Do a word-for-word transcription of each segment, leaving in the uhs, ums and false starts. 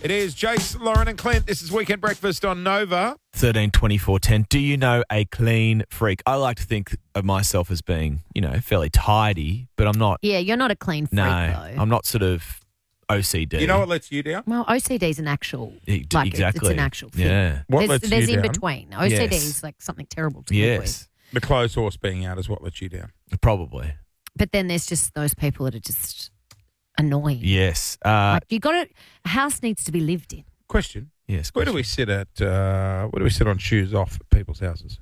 It is Jace, Lauren and Clint. This is Weekend Breakfast on Nova. thirteen twenty-four ten. Do you know a clean freak? I like to think of myself as being, you know, fairly tidy, but I'm not. Yeah, you're not a clean freak, No, though. I'm not sort of O C D. You know what lets you down? Well, O C D is an actual, E- like, exactly. it's an actual thing. Yeah. What There's, lets there's you in down? between. O C D Yes. is like something terrible to live with. Yes, The clothes horse being out is what lets you down. probably. But then there's just those people that are just annoying. Yes. Uh, Like you got to, a house needs to be lived in. Question. yes. Where do we sit at, uh, where do we sit on shoes off at people's houses?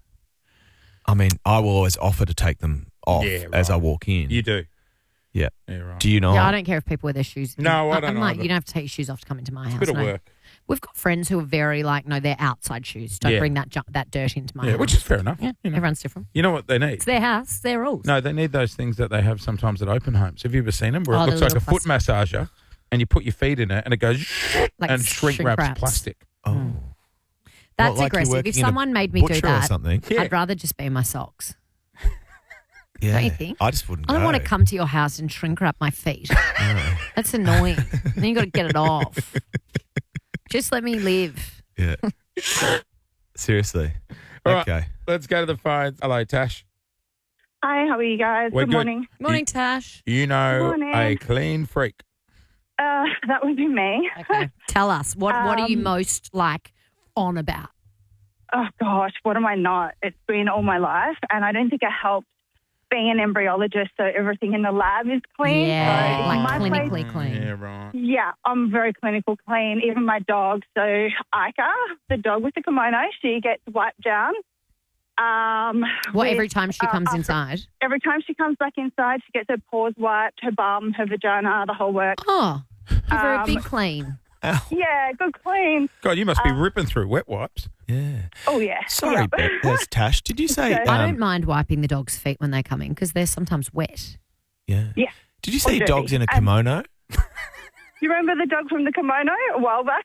I mean, I will always offer to take them off Yeah, as right. I walk in. You do. Yeah. Yeah, right. Do you not? Yeah, I don't care if people wear their shoes. No, I I'm don't like, either. you don't have to take your shoes off to come into my It's a house. bit of no. work. We've got friends who are very like, no, they're outside shoes. Don't Yeah. bring that ju- that dirt into my Yeah, house. which is fair enough. Yeah, You know. everyone's different. You know what they need? It's their house, their rules. No, they need those things that they have sometimes at open homes. Have you ever seen them? Where Oh, it the looks like a little foot massager and you put your feet in it and it goes Like and shrink, shrink wraps, wraps. plastic. Oh. That's What, like you're aggressive. working If in a someone made me do butcher or that, something? Yeah. I'd rather just be in my socks. Yeah. Don't you think? I just wouldn't I don't go. want to come to your house and shrink wrap my feet. That's annoying. Then you got to get it off. Just let me live. Yeah. Seriously. All right. Okay. Let's go to the phones. Hello, Tash. Hi, how are you guys? We're good, good. morning. Morning, Tash. You know Morning. a clean freak. Uh, that would be me. Okay. Tell us, what what are you Um, most like on about? Oh, gosh, what am I not? It's been all my life, and I don't think it helps being an embryologist, so everything in the lab is clean. Yeah, so like my clinically place- clean. Yeah, right. Yeah, I'm very clinical clean. Even my dog. So Ika, the dog with the kimono, she gets wiped down. Um, What, with- every time she uh, comes after- inside? Every time she comes back inside, she gets her paws wiped, her bum, her vagina, the whole work. Oh, give her a Um, big clean. Ow. Yeah, good clean. God, you must be Um, ripping through wet wipes. Yeah. Oh, yeah. Sorry, yeah. Beth. That's Tash. Did you say? Okay. Um, I don't mind wiping the dog's feet when they come in because they're sometimes wet. Yeah. Yeah. Did you Or say dirty. dogs in a Um, kimono? You remember the dog from the kimono a while back?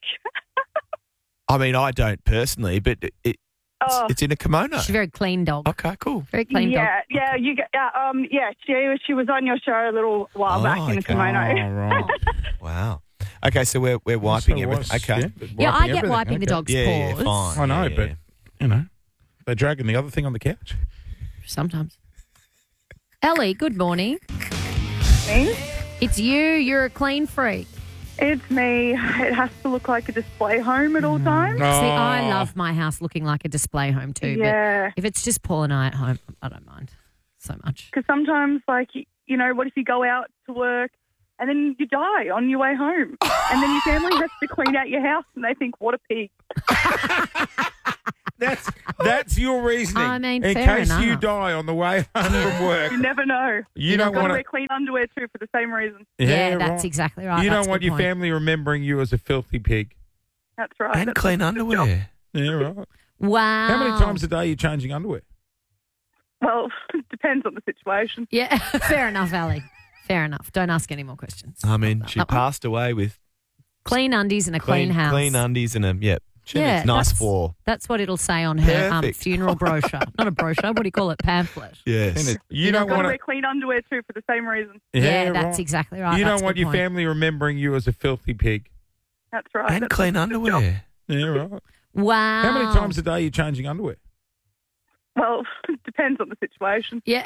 I mean, I don't personally, but it, it, Oh. it's, it's in a kimono. She's a very clean dog. Okay, cool. Very clean dog. yeah, yeah, you get, yeah, um, yeah. She she was on your show a little while Oh, back in a okay. kimono. Oh, right. Wow. Okay, so we're we're wiping So everything. what's- Okay. Yeah, Yeah, I get everything. wiping the Okay. dog's Yeah, yeah, paws. fine. I know, Yeah, but, yeah. you know, they're dragging the other thing on the couch. Sometimes. Ellie, good morning. Me? It's you. You're a clean freak. It's me. It has to look like a display home at all times. See, I Oh. love my house looking like a display home too. Yeah, But if it's just Paul and I at home, I don't mind so much. because sometimes, like, y- you know, what if you go out to work and then you die on your way home, and then your family has to clean out your house, and they think, "What a pig." That's that's your reasoning. I mean, in fair case you enough. die on the way home from work, You never know. you don't Got to want wear to. clean underwear too for the same reason. Yeah, that's exactly right. You That's don't a want good your point. family remembering you as a filthy pig. That's right. And That's clean a good job. underwear. Yeah, right. Wow. How many times a day are you changing underwear? Well, it depends on the situation. Yeah, fair enough, Ali. Fair enough. Don't ask any more questions. I mean, she That one. passed away with Clean undies and a clean, clean, house. clean undies and a yeah, Yeah, nice that's- floor. That's what it'll say on her um, Perfect. funeral brochure. Not a brochure. What do you call it? Pamphlet. Yes. You, You don't Got to want wear clean underwear too for the same reason. Yeah, that's exactly right. You That's don't a want good your point. family remembering you as a filthy pig. That's right. And That's clean a good job. underwear. Yeah, right. Wow. How many times a day are you changing underwear? Well, it depends on the situation. Yeah,